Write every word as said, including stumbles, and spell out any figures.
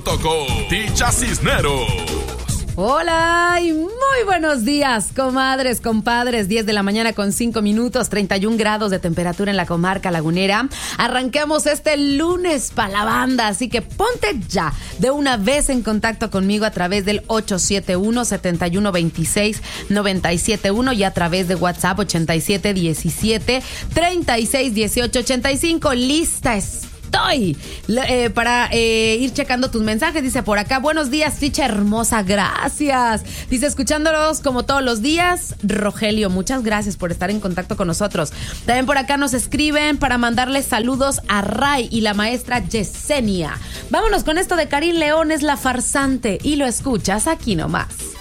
junto con Ticha Cisneros. Hola y muy buenos días, comadres, compadres. diez de la mañana con cinco minutos, treinta y un grados de temperatura en la comarca lagunera. Arranquemos este lunes pa' la banda, así que ponte ya de una vez en contacto conmigo a través del ocho siete uno, siete uno dos seis, nueve siete uno y a través de WhatsApp ochenta y siete diecisiete, treinta y seis dieciocho ochenta y cinco. Lista es. Estoy eh, para eh, ir checando tus mensajes. Dice por acá, buenos días, ficha hermosa, gracias. Dice, escuchándolos como todos los días, Rogelio, muchas gracias por estar en contacto con nosotros. También por acá nos escriben para mandarles saludos a Ray y la maestra Yesenia. Vámonos con esto de Karim León, es La Farsante, y lo escuchas aquí nomás.